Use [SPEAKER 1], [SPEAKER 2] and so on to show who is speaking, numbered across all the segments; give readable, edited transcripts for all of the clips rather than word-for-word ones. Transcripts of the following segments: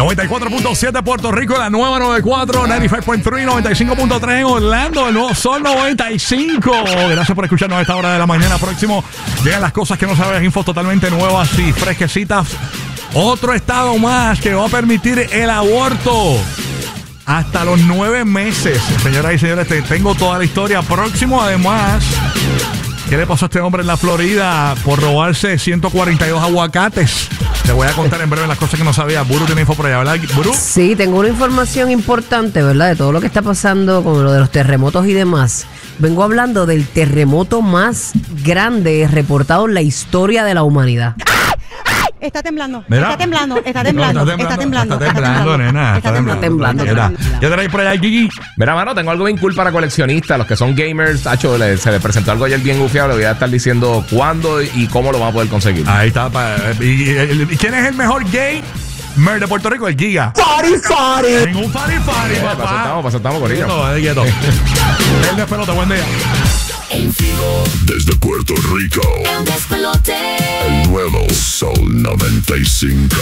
[SPEAKER 1] 94.7 Puerto Rico, la nueva 94, 95.3, 95.3 en Orlando, el nuevo Sol 95. Gracias por escucharnos a esta hora de la mañana. Próximo llegan las cosas que no sabes, infos totalmente nuevas y fresquecitas. Otro estado más que va a permitir el aborto hasta los 9 meses. Señoras y señores, tengo toda la historia. Próximo, además, ¿qué le pasó a este hombre en la Florida por robarse 142 aguacates? Te voy a contar en breve las cosas que no sabía. Buru tiene info por allá, ¿verdad, Buru?
[SPEAKER 2] Sí, tengo una información importante, ¿verdad? De todo lo que está pasando con lo de los terremotos y demás. Vengo hablando del terremoto más grande reportado en la historia de la humanidad.
[SPEAKER 3] Está temblando,
[SPEAKER 1] Mira.
[SPEAKER 3] está temblando, está temblando,
[SPEAKER 1] Está temblando, nena.
[SPEAKER 3] Está temblando.
[SPEAKER 1] Mira, ¿qué traes por allá, Gigi?
[SPEAKER 4] Mira, mano, tengo algo bien cool para coleccionistas, los que son gamers. Tacho, se le presentó algo ayer bien gufiado. Le voy a estar diciendo cuándo y cómo lo van a poder conseguir.
[SPEAKER 1] Ahí está. ¿Y quién es el mejor gamer de Puerto Rico? El Giga.
[SPEAKER 5] Fari.
[SPEAKER 1] Ningún Fari, papá.
[SPEAKER 4] Pasamos con ello.
[SPEAKER 1] Quieto. El despelote, buen día.
[SPEAKER 6] En vivo
[SPEAKER 5] Desde Puerto Rico,
[SPEAKER 6] el despelote.
[SPEAKER 5] el nuevo Sol 95.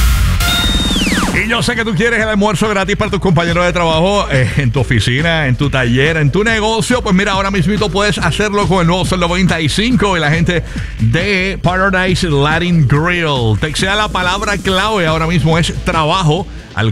[SPEAKER 1] Y yo sé que tú quieres el almuerzo gratis para tus compañeros de trabajo en tu oficina, en tu taller, en tu negocio. Pues mira, ahora mismito puedes hacerlo con el nuevo Sol 95 y la gente de Paradise Latin Grill. Textea la palabra clave ahora mismo es trabajo al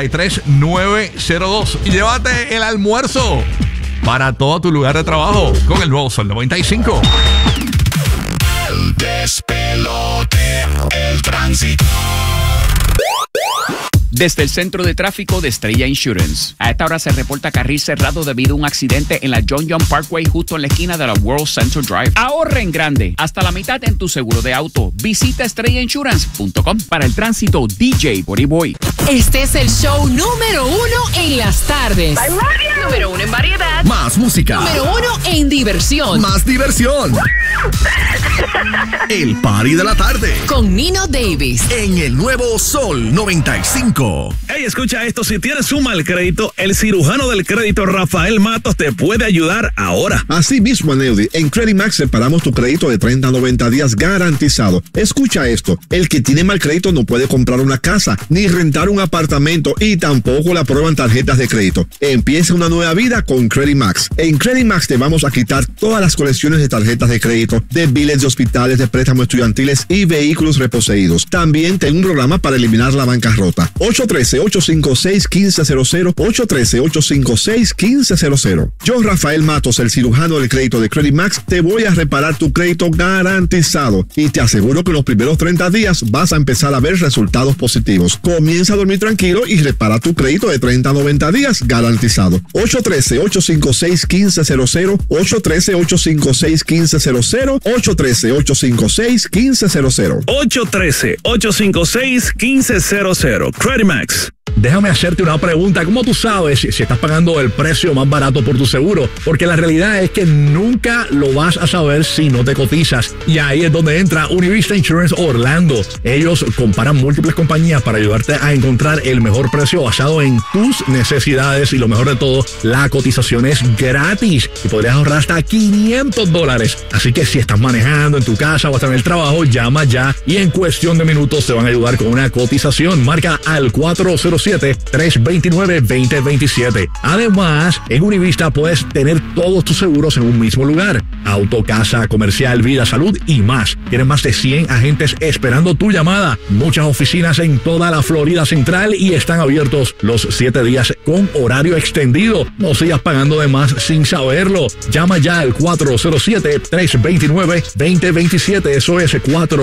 [SPEAKER 1] 43902 y llévate el almuerzo para todo tu lugar de trabajo con el nuevo Sol 95.
[SPEAKER 5] El despelote, el tránsito.
[SPEAKER 7] Desde el Centro de Tráfico de Estrella Insurance. A esta hora se reporta carril cerrado debido a un accidente en la John Young Parkway justo en la esquina de la World Center Drive. Ahorra en grande, hasta la mitad en tu seguro de auto. Visita estrellainsurance.com. Para el tránsito, DJ Body Boy.
[SPEAKER 8] Este es el show número 1 en las tardes. Número 1 en variedad.
[SPEAKER 5] Más música.
[SPEAKER 8] Número 1 en diversión.
[SPEAKER 5] Más diversión. El party de la tarde.
[SPEAKER 8] Con Nino Davis.
[SPEAKER 5] En el nuevo Sol 95.
[SPEAKER 9] Hey, escucha esto, si tienes un mal crédito, el cirujano del crédito Rafael Matos te puede ayudar ahora.
[SPEAKER 10] Así mismo, Neudi, en Credit Max separamos tu crédito de 30 a 90 días garantizado. Escucha esto, el que tiene mal crédito no puede comprar una casa, ni rentar un apartamento y tampoco le aprueban tarjetas de crédito. Empieza una nueva vida con Credit Max. En Credit Max te vamos a quitar todas las colecciones de tarjetas de crédito, de biles de hospitales, de préstamos estudiantiles y vehículos reposeídos. También tengo un programa para eliminar la bancarrota. 813-856-1500, 813-856-1500. Yo, Rafael Matos, el cirujano del crédito de Credit Max, te voy a reparar tu crédito garantizado y te aseguro que en los primeros 30 días vas a empezar a ver resultados positivos. Comienza a dormir tranquilo y repara tu crédito de 30 a 90 días garantizado. 813-856-1500, 813-856-1500, 813-856-1500.
[SPEAKER 9] 813-856-1500. Credit Max.
[SPEAKER 1] Déjame hacerte una pregunta. ¿Cómo tú sabes si estás pagando el precio más barato por tu seguro? Porque la realidad es que nunca lo vas a saber si no te cotizas. Y ahí es donde entra Univista Insurance Orlando. Ellos comparan múltiples compañías para ayudarte a encontrar el mejor precio basado en tus necesidades. Y lo mejor de todo, la cotización es gratis. Y podrías ahorrar hasta $500. Así que si estás manejando en tu casa o hasta en el trabajo, llama ya. Y en cuestión de minutos te van a ayudar con una cotización. Marca al 407-329-2027. Además, en Univista puedes tener todos tus seguros en un mismo lugar. Auto, casa, comercial, vida, salud y más. Tienen más de 100 agentes esperando tu llamada. Muchas oficinas en toda la Florida Central y están abiertos los 7 días con horario extendido. No sigas pagando de más sin saberlo. Llama ya al 407-329-2027. Eso es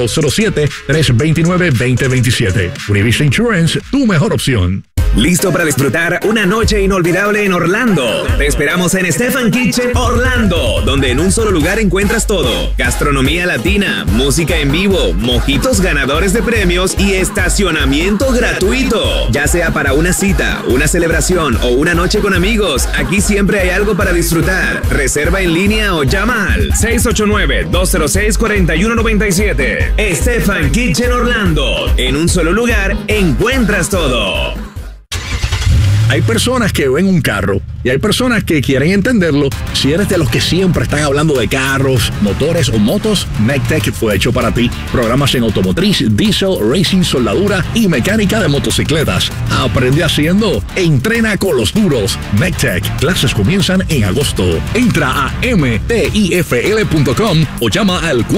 [SPEAKER 1] 407-329-2027. Univista Insurance, tu mejor opción.
[SPEAKER 11] ¿Listo para disfrutar una noche inolvidable en Orlando? Te esperamos en Stefan Kitchen Orlando, donde en un solo lugar encuentras todo: gastronomía latina, música en vivo, mojitos ganadores de premios y estacionamiento gratuito. Ya sea para una cita, una celebración o una noche con amigos, aquí siempre hay algo para disfrutar. Reserva en línea o llama al 689-206-4197. Stefan Kitchen Orlando. En un solo lugar encuentras todo.
[SPEAKER 1] Hay personas que ven un carro
[SPEAKER 9] Y hay personas que quieren entenderlo. Si eres de los que siempre están hablando de carros, motores o motos, MECTEC fue hecho para ti. Programas en automotriz, diésel, racing, soldadura y mecánica de motocicletas. Aprende haciendo, entrena con los duros. MECTEC. Clases comienzan en agosto. Entra a mtifl.com o llama al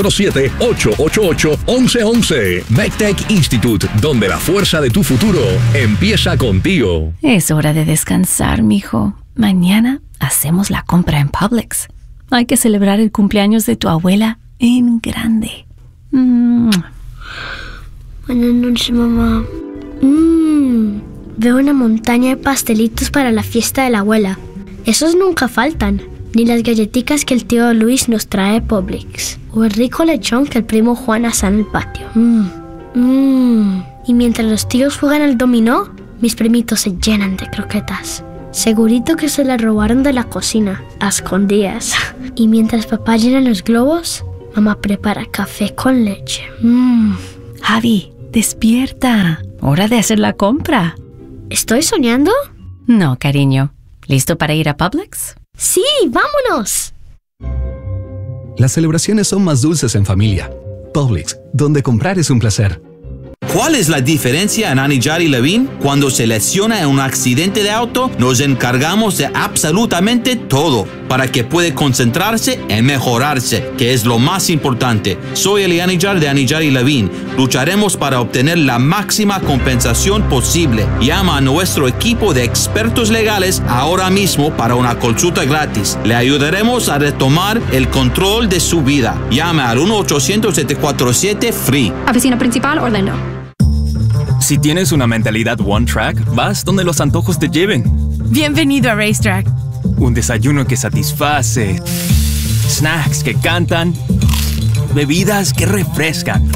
[SPEAKER 9] 407-888-1111. MECTEC Institute, donde la fuerza de tu futuro empieza contigo.
[SPEAKER 12] Es hora de descansar, mijo. Mañana hacemos la compra en Publix. Hay que celebrar el cumpleaños de tu abuela en grande.
[SPEAKER 13] Buenas noches, mamá. Veo una montaña de pastelitos para la fiesta de la abuela. Esos nunca faltan. Ni las galletitas que el tío Luis nos trae de Publix. O el rico lechón que el primo Juan hace en el patio. Y mientras los tíos juegan al dominó, mis primitos se llenan de croquetas. Segurito que se las robaron de la cocina, a escondidas. Y mientras papá llena los globos, mamá prepara café con leche.
[SPEAKER 12] Javi, despierta. Hora de hacer la compra.
[SPEAKER 13] ¿Estoy soñando?
[SPEAKER 12] No, cariño. ¿Listo para ir a Publix?
[SPEAKER 13] ¡Sí, vámonos!
[SPEAKER 14] Las celebraciones son más dulces en familia. Publix, donde comprar es un placer.
[SPEAKER 15] ¿Cuál es la diferencia en Anijar y Levine? Cuando se lesiona en un accidente de auto, nos encargamos de absolutamente todo para que pueda concentrarse en mejorarse, que es lo más importante. Soy Eli Anijar de Anijar y Levine. Lucharemos para obtener la máxima compensación posible. Llama a nuestro equipo de expertos legales ahora mismo para una consulta gratis. Le ayudaremos a retomar el control de su vida. Llame al 1-800-747-FREE.
[SPEAKER 16] Oficina principal, Orlando.
[SPEAKER 17] Si tienes una mentalidad One Track, vas donde los antojos te lleven.
[SPEAKER 8] Bienvenido a Racetrack.
[SPEAKER 17] Un desayuno que satisface, snacks que cantan, bebidas que refrescan.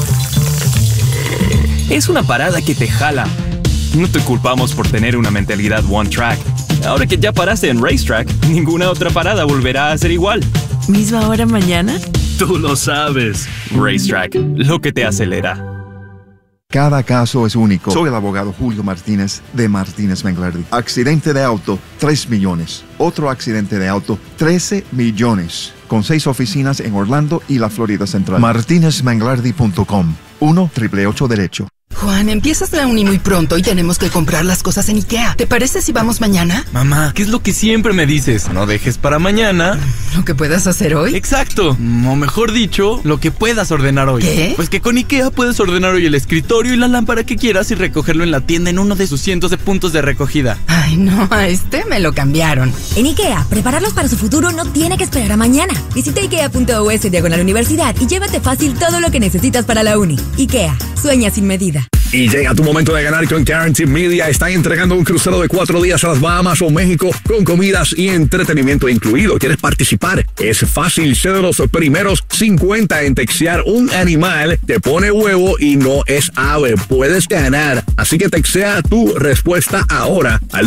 [SPEAKER 17] Es una parada que te jala. No te culpamos por tener una mentalidad One Track. Ahora que ya paraste en Racetrack, ninguna otra parada volverá a ser igual.
[SPEAKER 8] ¿Misma hora mañana?
[SPEAKER 17] Tú lo sabes. Racetrack, lo que te acelera.
[SPEAKER 18] Cada caso es único. Soy el abogado Julio Martínez de Martínez Menglardi. Accidente de auto, 3 millones. Otro accidente de auto, 13 millones. Con 6 oficinas en Orlando y la Florida Central. MartínezMenglardi.com 1-888-DERECHO.
[SPEAKER 8] Juan, empiezas la uni muy pronto y tenemos que comprar las cosas en IKEA. ¿Te parece si vamos mañana?
[SPEAKER 17] Mamá, ¿qué es lo que siempre me dices? No dejes para mañana
[SPEAKER 8] ¿Lo que puedas hacer hoy?
[SPEAKER 17] Exacto. O mejor dicho, lo que puedas ordenar hoy.
[SPEAKER 8] ¿Qué?
[SPEAKER 17] Pues que con IKEA puedes ordenar hoy el escritorio y la lámpara que quieras y recogerlo en la tienda en uno de sus cientos de puntos de recogida.
[SPEAKER 8] Ay, no, a este me lo cambiaron.
[SPEAKER 19] En IKEA, prepararlos para su futuro no tiene que esperar a mañana. Visita IKEA.us/universidad y llévate fácil todo lo que necesitas para la uni. IKEA, sueña sin medida.
[SPEAKER 9] Y llega tu momento de ganar con Guaranteed Media. Están entregando un crucero de 4 días a las Bahamas o México con comidas y entretenimiento incluido. ¿Quieres participar? Es fácil. Ser de los primeros 50 en textear un animal que pone huevo y no es ave. Puedes ganar. Así que textea tu respuesta ahora al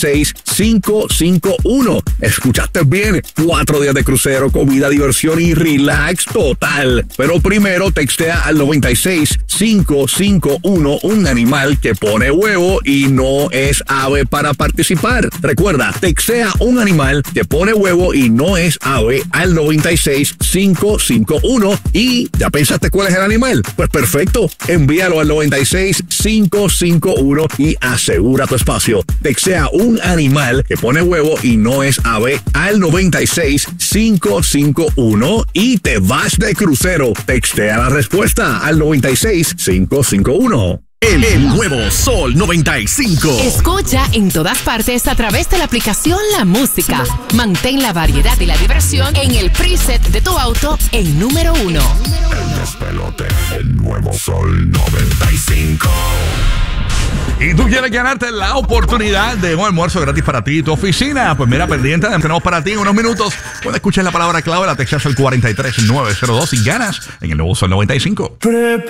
[SPEAKER 9] 96551. ¿Escuchaste bien? 4 días de crucero, comida, diversión y relax total. Pero primero textea al 96551 un animal que pone huevo y no es ave para participar. Recuerda, textea un animal que pone huevo y no es ave al 96551. ¿Y ya pensaste cuál es el animal? Pues perfecto, envíalo al 96551 y asegura tu espacio. Textea un animal que pone huevo y no es ave al 96551 y te vas de crucero. Textea la respuesta al 96551.
[SPEAKER 5] El nuevo Sol 95.
[SPEAKER 8] Escucha en todas partes a través de la aplicación La Música. Mantén la variedad y la diversión en el preset de tu auto en número 1.
[SPEAKER 5] El despelote, el nuevo Sol 95.
[SPEAKER 1] Y tú quieres ganarte la oportunidad de un almuerzo gratis para ti y tu oficina. Pues mira, pendiente, tenemos para ti en unos minutos. Cuando escuches la palabra clave, la textas al 43902 y ganas en el nuevo Sol 95.